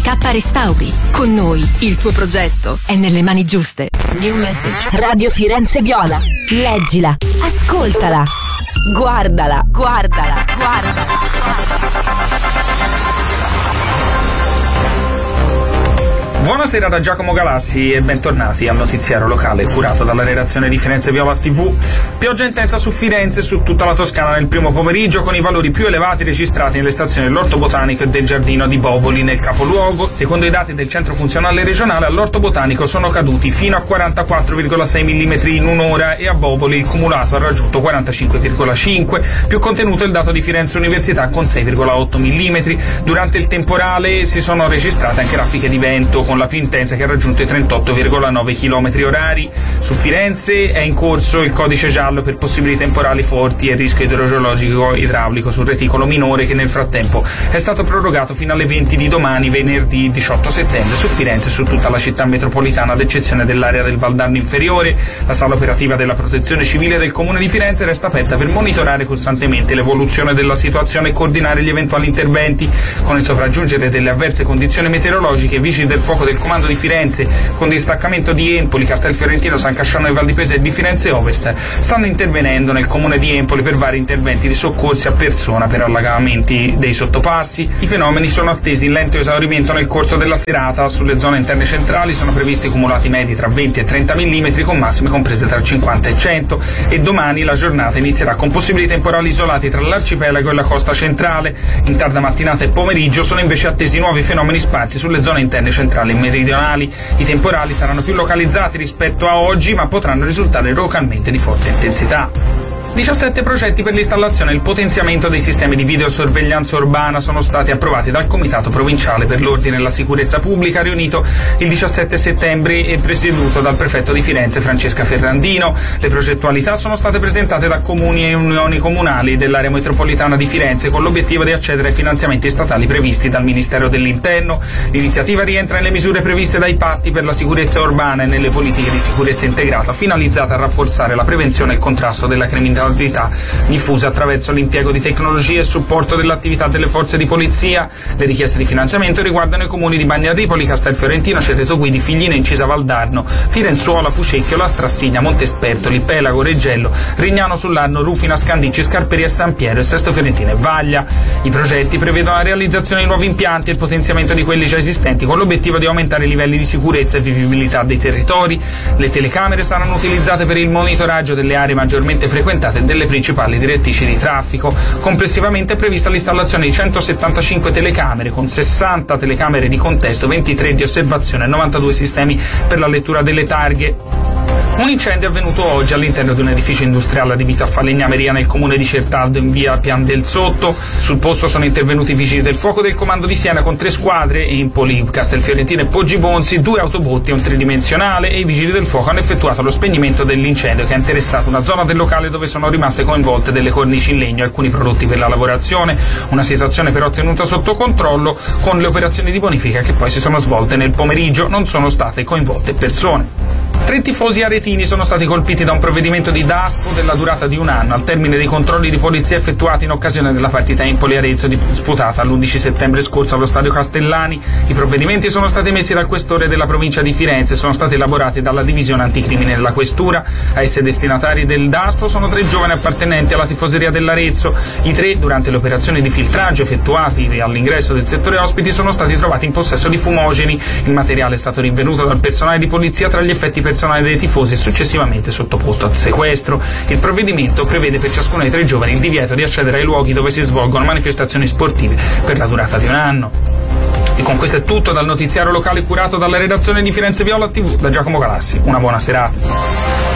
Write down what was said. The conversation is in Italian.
MK Restauri. Con noi il tuo progetto è nelle mani giuste. New Message. Radio Firenze Viola. Leggila, ascoltala, guardala. Buonasera da Giacomo Galassi e bentornati al notiziario locale curato dalla redazione di Firenze Viola TV. Pioggia intensa su Firenze e su tutta la Toscana nel primo pomeriggio, con i valori più elevati registrati nelle stazioni dell'Orto Botanico e del Giardino di Boboli nel capoluogo. Secondo i dati del Centro Funzionale Regionale, all'Orto Botanico sono caduti fino a 44,6 mm in un'ora e a Boboli il cumulato ha raggiunto 45,5. Più contenuto il dato di Firenze Università con 6,8 mm. Durante il temporale si sono registrate anche raffiche di vento, con la più intensa che ha raggiunto i 38,9 km orari. Su Firenze è in corso il codice giallo per possibili temporali forti e rischio idrogeologico idraulico sul reticolo minore, che nel frattempo è stato prorogato fino alle 20 di domani, venerdì 18 settembre, su Firenze e su tutta la città metropolitana, ad eccezione dell'area del Valdarno inferiore. La sala operativa della Protezione Civile del Comune di Firenze resta aperta per monitorare costantemente l'evoluzione della situazione e coordinare gli eventuali interventi. Con il sopraggiungere delle avverse condizioni meteorologiche, i vigili del fuoco del comando di Firenze, con distaccamento di Empoli, Castelfiorentino, San Casciano e Val di Pesa e di Firenze Ovest, stanno intervenendo nel comune di Empoli per vari interventi di soccorsi a persona per allagamenti dei sottopassi. I fenomeni sono attesi in lento esaurimento nel corso della serata. Sulle zone interne centrali sono previsti cumulati medi tra 20 e 30 mm, con massime comprese tra 50 e 100, e domani la giornata inizierà con possibili temporali isolati tra l'arcipelago e la costa centrale. In tarda mattinata e pomeriggio sono invece attesi nuovi fenomeni sparsi sulle zone interne centrali e meridionali. I temporali saranno più localizzati rispetto a oggi, ma potranno risultare localmente di forte intensità. 17 progetti per l'installazione e il potenziamento dei sistemi di videosorveglianza urbana sono stati approvati dal Comitato Provinciale per l'Ordine e la Sicurezza Pubblica, riunito il 17 settembre e presieduto dal prefetto di Firenze Francesca Ferrandino. Le progettualità sono state presentate da comuni e unioni comunali dell'area metropolitana di Firenze, con l'obiettivo di accedere ai finanziamenti statali previsti dal Ministero dell'Interno. L'iniziativa rientra nelle misure previste dai patti per la sicurezza urbana e nelle politiche di sicurezza integrata, finalizzate a rafforzare la prevenzione e il contrasto della criminalità diffusa attraverso l'impiego di tecnologie e supporto dell'attività delle forze di polizia. Le richieste di finanziamento riguardano i comuni di Bagnaripoli, Castelfiorentino, Cerreto Guidi, Figline, Incisa Valdarno, Firenzuola, Fucecchio, La Strassina, Montespertoli, Pelago, Reggello, Rignano sull'Arno, Rufina, Scandicci, Scarperi e San Piero, e Sesto Fiorentino e Vaglia. I progetti prevedono la realizzazione di nuovi impianti e il potenziamento di quelli già esistenti, con l'obiettivo di aumentare i livelli di sicurezza e vivibilità dei territori. Le telecamere saranno utilizzate per il monitoraggio delle aree maggiormente frequentate delle principali direttrici di traffico. Complessivamente è prevista l'installazione di 175 telecamere, con 60 telecamere di contesto, 23 di osservazione e 92 sistemi per la lettura delle targhe. Un incendio è avvenuto oggi all'interno di un edificio industriale adibito a falegnameria nel comune di Certaldo, in via Pian del Sotto. Sul posto sono intervenuti i vigili del fuoco del comando di Siena con 3 squadre, Empoli, Castelfiorentino e Poggibonsi, 2 autobotti e un tridimensionale, e i vigili del fuoco hanno effettuato lo spegnimento dell'incendio, che ha interessato una zona del locale dove sono rimaste coinvolte delle cornici in legno e alcuni prodotti per la lavorazione. Una situazione però tenuta sotto controllo, con le operazioni di bonifica che poi si sono svolte nel pomeriggio. Non sono state coinvolte persone. 3 tifosi aretini sono stati colpiti da un provvedimento di DASPO della durata di 1 anno, al termine dei controlli di polizia effettuati in occasione della partita Empoli-Arezzo disputata l'11 settembre scorso allo Stadio Castellani. I provvedimenti sono stati emessi dal questore della provincia di Firenze e sono stati elaborati dalla divisione anticrimine della questura. A essere destinatari del DASPO sono 3 giovani appartenenti alla tifoseria dell'Arezzo. I 3, durante le operazioni di filtraggio effettuati all'ingresso del settore ospiti, sono stati trovati in possesso di fumogeni. Il materiale è stato rinvenuto dal personale di polizia tra gli effetti personali dei tifosi e successivamente sottoposto a sequestro. Il provvedimento prevede per ciascuno dei 3 giovani il divieto di accedere ai luoghi dove si svolgono manifestazioni sportive per la durata di 1 anno. E con questo è tutto dal notiziario locale curato dalla redazione di Firenze Viola TV, da Giacomo Galassi. Una buona serata.